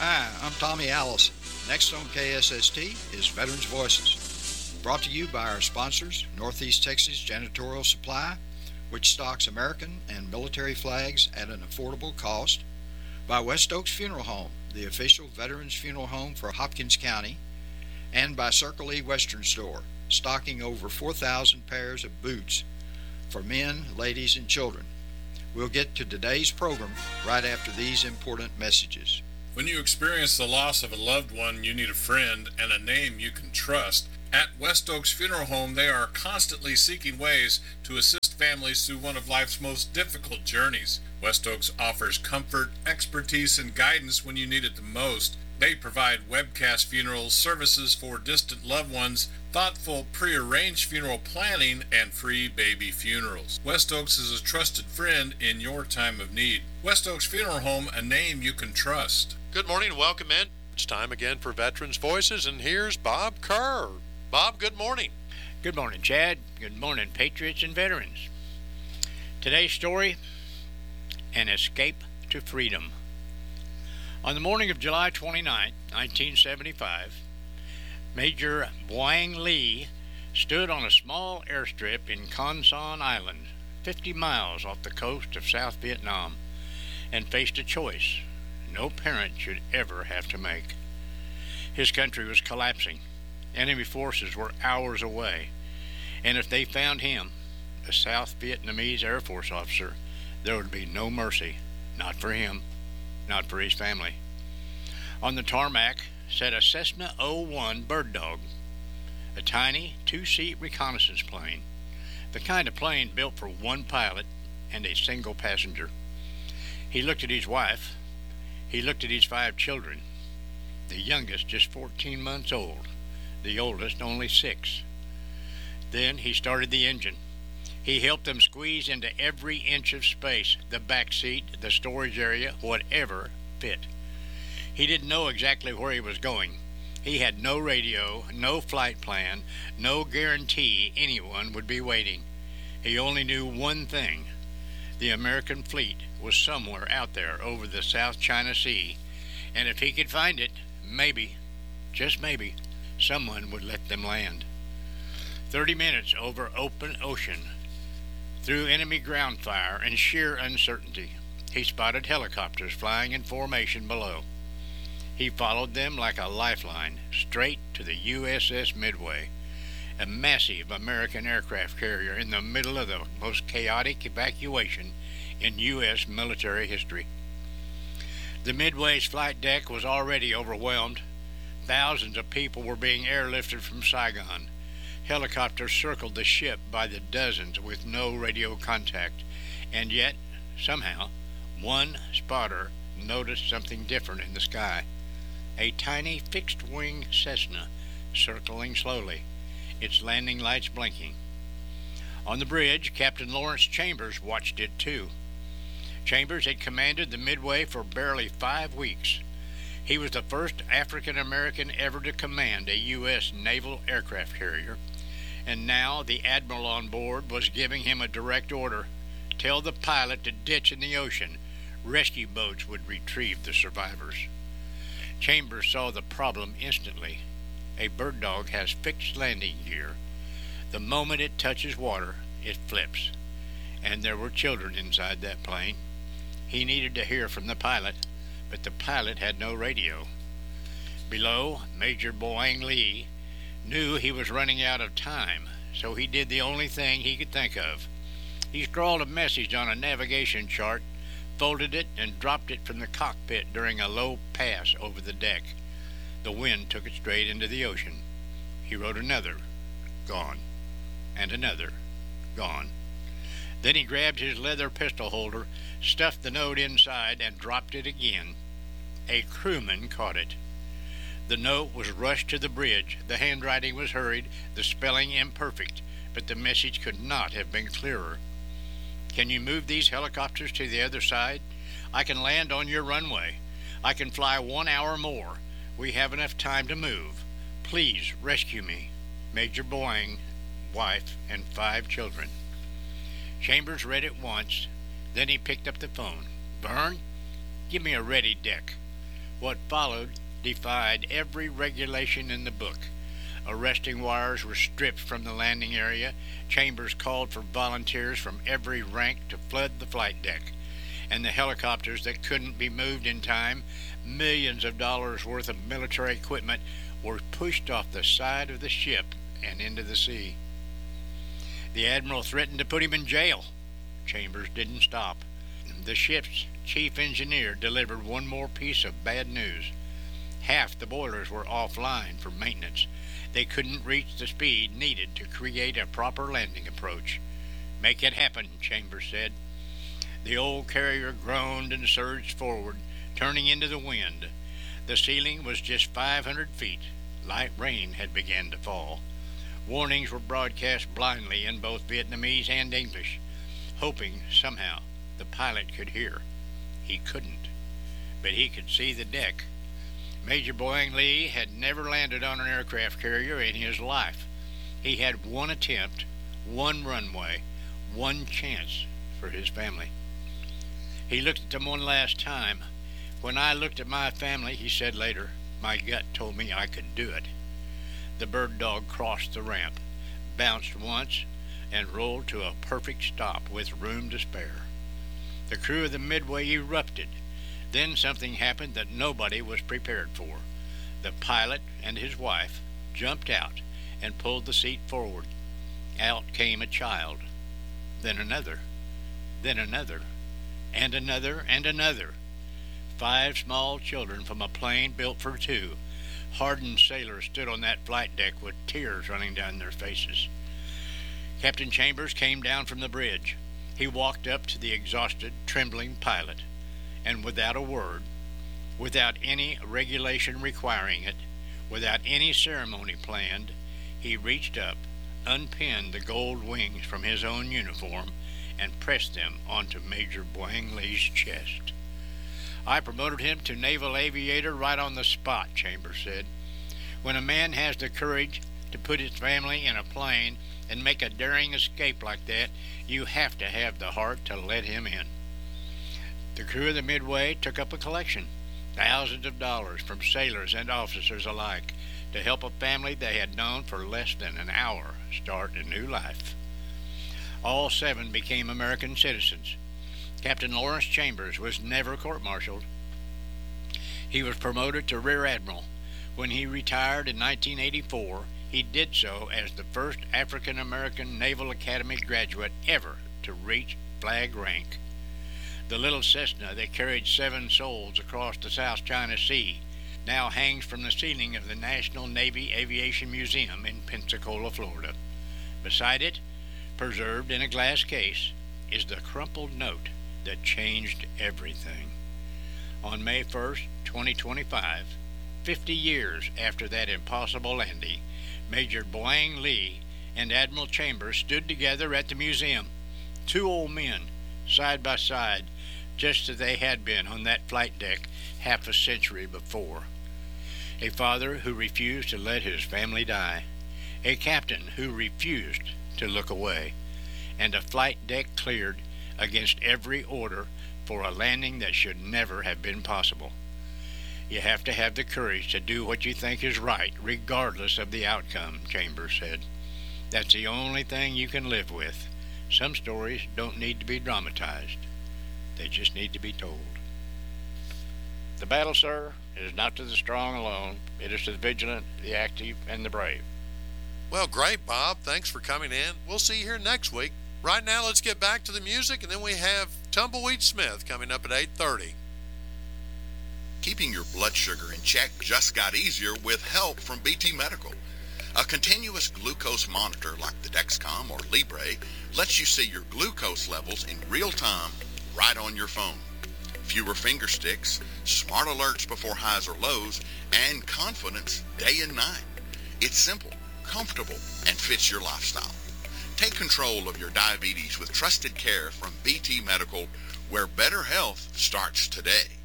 Hi, I'm Tommy Allison. Next on KSST is Veterans Voices. Brought to you by our sponsors, Northeast Texas Janitorial Supply, which stocks American and military flags at an affordable cost, by West Oaks Funeral Home, the official Veterans Funeral Home for Hopkins County, and by Circle E Western Store, stocking over 4,000 pairs of boots for men, ladies, and children. We'll get to today's program right after these important messages. When you experience the loss of a loved one, you need a friend and a name you can trust. At West Oaks Funeral Home, they are constantly seeking ways to assist families through one of life's most difficult journeys. West Oaks offers comfort, expertise, and guidance when you need it the most. They provide webcast funeral services for distant loved ones, thoughtful pre-arranged funeral planning, and free baby funerals. West Oaks is a trusted friend in your time of need. West Oaks Funeral Home, a name you can trust. Good morning and welcome in. It's time again for Veterans Voices, and here's Bob Kerr. Bob, good morning. Good morning, Chad. Good morning, patriots and veterans. Today's story, an escape to freedom. On the morning of July 29, 1975, Major Boang Lee stood on a small airstrip in Con Son Island, 50 miles off the coast of South Vietnam, and faced a choice no parent should ever have to make. His country was collapsing. Enemy forces were hours away, and if they found him, a South Vietnamese Air Force officer, there would be no mercy, not for him, not for his family. On the tarmac sat a Cessna 01 Bird Dog, a tiny two-seat reconnaissance plane, the kind of plane built for one pilot and a single passenger. He looked at his wife. He looked at his 5 children, the youngest just 14 months old, the oldest only 6. Then he started the engine. He helped them squeeze into every inch of space, the back seat, the storage area, whatever fit. He didn't know exactly where he was going. He had no radio, no flight plan, no guarantee anyone would be waiting. He only knew one thing. The American fleet was somewhere out there over the South China Sea, and if he could find it, maybe, just maybe, someone would let them land. 30 minutes over open ocean, through enemy ground fire and sheer uncertainty, he spotted helicopters flying in formation below. He followed them like a lifeline straight to the USS Midway, a massive American aircraft carrier in the middle of the most chaotic evacuation in U.S. military history. The Midway's flight deck was already overwhelmed. Thousands of people were being airlifted from Saigon. Helicopters circled the ship by the dozens with no radio contact, and yet, somehow, one spotter noticed something different in the sky. A tiny fixed-wing Cessna circling slowly, its landing lights blinking. On the bridge, Captain Lawrence Chambers watched it too. Chambers had commanded the Midway for barely 5 weeks. He was the first African-American ever to command a U.S. naval aircraft carrier, and now the admiral on board was giving him a direct order: tell the pilot to ditch in the ocean. Rescue boats would retrieve the survivors. Chambers saw the problem instantly. A Bird Dog has fixed landing gear. The moment it touches water, it flips. And there were children inside that plane. He needed to hear from the pilot, but the pilot had no radio. Below, Major Boang Lee knew he was running out of time, so he did the only thing he could think of. He scrawled a message on a navigation chart, folded it, and dropped it from the cockpit during a low pass over the deck. The wind took it straight into the ocean. He wrote another, gone, and another, gone. Then he grabbed his leather pistol holder, stuffed the note inside, and dropped it again. A crewman caught it. The note was rushed to the bridge. The handwriting was hurried, the spelling imperfect, but the message could not have been clearer. Can you move these helicopters to the other side? I can land on your runway. I can fly 1 hour more. We have enough time to move. Please rescue me. Major Boang, wife, and 5 children. Chambers read it once. Then he picked up the phone. Vern, give me a ready deck. What followed defied every regulation in the book. Arresting wires were stripped from the landing area. Chambers called for volunteers from every rank to flood the flight deck. And the helicopters that couldn't be moved in time, millions of dollars worth of military equipment, were pushed off the side of the ship and into the sea. The admiral threatened to put him in jail. Chambers didn't stop. The ship's chief engineer delivered one more piece of bad news. Half the boilers were offline for maintenance. They couldn't reach the speed needed to create a proper landing approach. "Make it happen," Chambers said. The old carrier groaned and surged forward, turning into the wind. The ceiling was just 500 feet. Light rain had begun to fall. Warnings were broadcast blindly in both Vietnamese and English, hoping somehow the pilot could hear. He couldn't, but he could see the deck. Major Boeing Lee had never landed on an aircraft carrier in his life. He had one attempt, one runway, one chance for his family. He looked at them one last time. "When I looked at my family," he said later, "my gut told me I could do it." The bird dog crossed the ramp, bounced once, and rolled to a perfect stop with room to spare. The crew of the Midway erupted. Then something happened that nobody was prepared for. The pilot and his wife jumped out and pulled the seat forward. Out came a child, then another, and another, and another. 5 small children from a plane built for 2. Hardened sailors stood on that flight deck with tears running down their faces. Captain Chambers came down from the bridge. He walked up to the exhausted, trembling pilot, and without a word, without any regulation requiring it, without any ceremony planned, he reached up, unpinned the gold wings from his own uniform, and pressed them onto Major Boeing Lee's chest. "I promoted him to naval aviator right on the spot," Chambers said. "When a man has the courage to put his family in a plane and make a daring escape like that, you have to have the heart to let him in." The crew of the Midway took up a collection, thousands of dollars from sailors and officers alike, to help a family they had known for less than an hour start a new life. All 7 became American citizens. Captain Lawrence Chambers was never court-martialed. He was promoted to Rear Admiral. When he retired in 1984, he did so as the first African-American Naval Academy graduate ever to reach flag rank. The little Cessna that carried 7 souls across the South China Sea now hangs from the ceiling of the National Navy Aviation Museum in Pensacola, Florida. Beside it, preserved in a glass case, is the crumpled note that changed everything. On May 1st, 2025, 50 years after that impossible landing, Major Boeing Lee and Admiral Chambers stood together at the museum, 2 old men, side by side, just as they had been on that flight deck half a century before. A father who refused to let his family die, a captain who refused to look away, and a flight deck cleared against every order for a landing that should never have been possible. You have to have the courage to do what you think is right, regardless of the outcome, Chambers said. That's the only thing you can live with. Some stories don't need to be dramatized. They just need to be told. The battle, sir, is not to the strong alone. It is to the vigilant, the active, and the brave. Well, great, Bob. Thanks for coming in. We'll see you here next week. Right now, let's get back to the music, and then we have Tumbleweed Smith coming up at 8:30. Keeping your blood sugar in check just got easier with help from BT Medical. A continuous glucose monitor like the Dexcom or Libre lets you see your glucose levels in real time right on your phone. Fewer finger sticks, smart alerts before highs or lows, and confidence day and night. It's simple, comfortable, and fits your lifestyle. Take control of your diabetes with trusted care from BT Medical, where better health starts today.